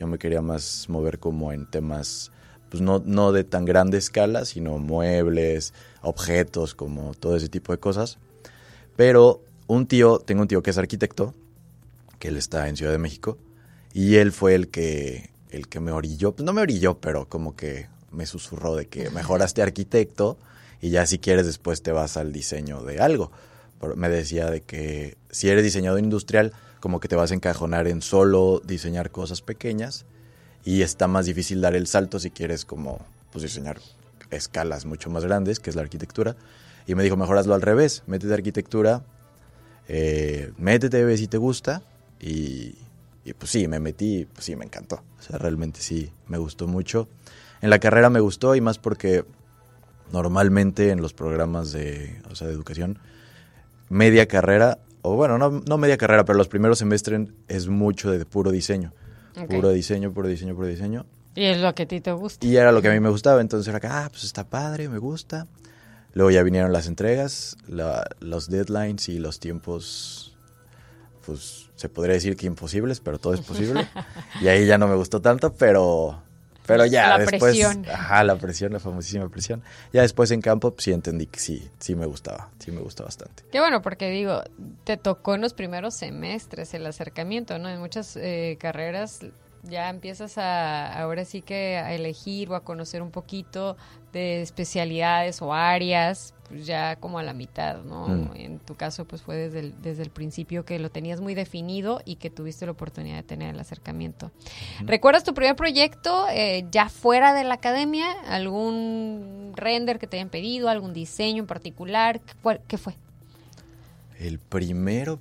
Yo me quería más mover como en temas, pues no de tan grande escala, sino muebles, objetos, como todo ese tipo de cosas. Pero tengo un tío que es arquitecto, que él está en Ciudad de México, y él fue el que me orilló, pues no me orilló, pero como que me susurró de que mejoraste arquitecto y ya si quieres después te vas al diseño de algo. Me decía de que si eres diseñador industrial, como que te vas a encajonar en solo diseñar cosas pequeñas y está más difícil dar el salto si quieres como pues diseñar escalas mucho más grandes, que es la arquitectura. Y me dijo, mejor hazlo al revés, métete a arquitectura, métete, ve si te gusta. Y pues sí, me metí, pues sí, me encantó. O sea, realmente sí, me gustó mucho. En la carrera me gustó y más porque normalmente en los programas de educación, media carrera, o bueno, no media carrera, pero los primeros semestres es mucho de puro diseño. Okay. Puro diseño. Y es lo que a ti te gusta. Y era lo que a mí me gustaba, entonces era que, pues está padre, me gusta. Luego ya vinieron las entregas, los deadlines y los tiempos, pues se podría decir que imposibles, pero todo es posible. Y ahí ya no me gustó tanto, pero ya después... Presión. La presión, la famosísima presión. Ya después en campo pues, sí entendí que sí me gustaba, sí me gustó bastante. Qué bueno, porque digo, te tocó en los primeros semestres el acercamiento, ¿no? En muchas carreras ya empiezas ahora sí que a elegir o a conocer un poquito de especialidades o áreas, pues ya como a la mitad, ¿no? En tu caso, pues fue desde el principio que lo tenías muy definido y que tuviste la oportunidad de tener el acercamiento. ¿Recuerdas tu primer proyecto ya fuera de la academia? ¿Algún render que te hayan pedido? ¿Algún diseño en particular? ¿Qué fue? El primero...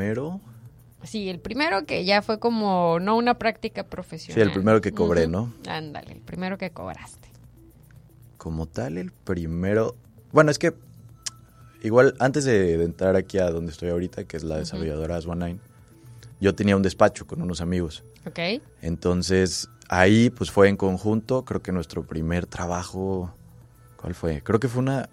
Sí, el primero que ya fue como, no una práctica profesional. Sí, el primero que cobré, ¿no? Ándale, el primero que cobraste. Como tal, el primero... Bueno, es que igual antes de entrar aquí a donde estoy ahorita, que es la desarrolladora Aswan9, yo tenía un despacho con unos amigos. Ok. Entonces, ahí pues fue en conjunto, creo que nuestro primer trabajo... ¿Cuál fue? Creo que fue una...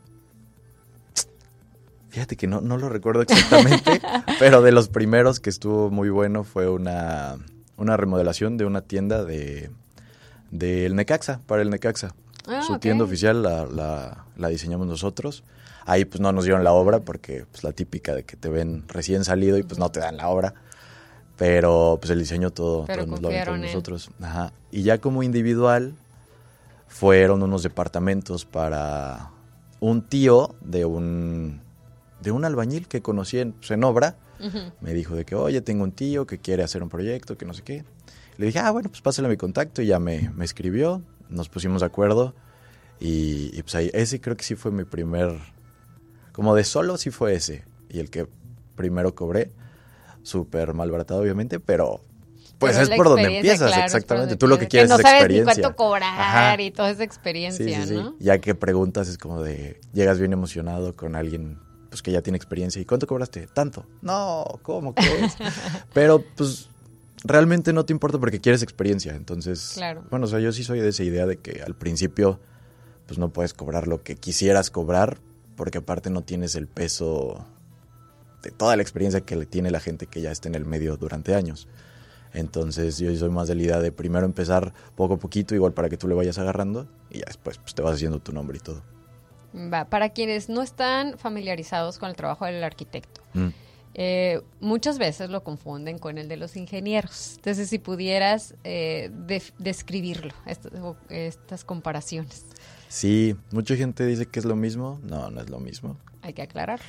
Fíjate que no lo recuerdo exactamente, pero de los primeros que estuvo muy bueno fue una remodelación de una tienda del Necaxa, para el Necaxa. Su tienda oficial la diseñamos nosotros. Ahí pues no nos dieron la obra porque pues la típica de que te ven recién salido y pues no te dan la obra. Pero pues el diseño todo nos lo aventamos nosotros. Ajá. Y ya como individual fueron unos departamentos para un tío de un albañil que conocí en obra. Me dijo de que, oye, tengo un tío que quiere hacer un proyecto, que no sé qué. Le dije, bueno, pues pásale mi contacto, y ya me escribió, nos pusimos de acuerdo, y pues ahí, ese creo que sí fue mi primer, como de solo sí fue ese, y el que primero cobré, súper malbaratado obviamente, pero pues es por donde empiezas, claro, exactamente. Tú lo que quieres es experiencia. No sabes ni cuánto cobrar y toda esa experiencia, sí, ¿no? Sí. Ya que preguntas es como de, llegas bien emocionado con alguien pues que ya tiene experiencia. ¿Y cuánto cobraste? Tanto. No, ¿cómo crees? Pero pues realmente no te importa porque quieres experiencia. Entonces, claro. Bueno, o sea, yo sí soy de esa idea de que al principio pues no puedes cobrar lo que quisieras cobrar porque aparte no tienes el peso de toda la experiencia que le tiene la gente que ya está en el medio durante años. Entonces yo soy más de la idea de primero empezar poco a poquito, igual para que tú le vayas agarrando y ya después pues, te vas haciendo tu nombre y todo. Para quienes no están familiarizados con el trabajo del arquitecto, muchas veces lo confunden con el de los ingenieros. Entonces, si pudieras describirlo, estas comparaciones. Sí, mucha gente dice que es lo mismo. No es lo mismo. Hay que aclararlo.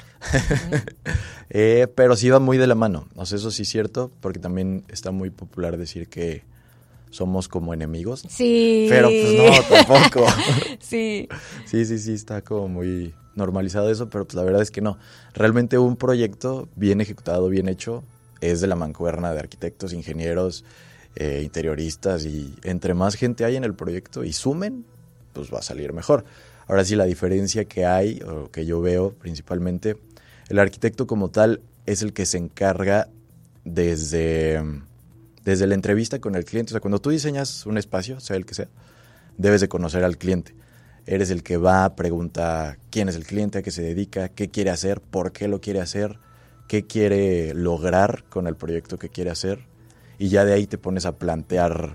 Pero sí va muy de la mano. O sea, eso sí es cierto, porque también está muy popular decir que somos como enemigos. Sí. Pero pues no, tampoco. Sí. Sí, está como muy normalizado eso, pero pues la verdad es que no. Realmente un proyecto bien ejecutado, bien hecho, es de la mancuerna de arquitectos, ingenieros, interioristas, y entre más gente hay en el proyecto y sumen, pues va a salir mejor. Ahora sí, la diferencia que hay, o que yo veo principalmente, el arquitecto como tal es el que se encarga desde la entrevista con el cliente. O sea, cuando tú diseñas un espacio, sea el que sea, debes de conocer al cliente. Eres el que va, pregunta quién es el cliente, a qué se dedica, qué quiere hacer, por qué lo quiere hacer, qué quiere lograr con el proyecto que quiere hacer. Y ya de ahí te pones a plantear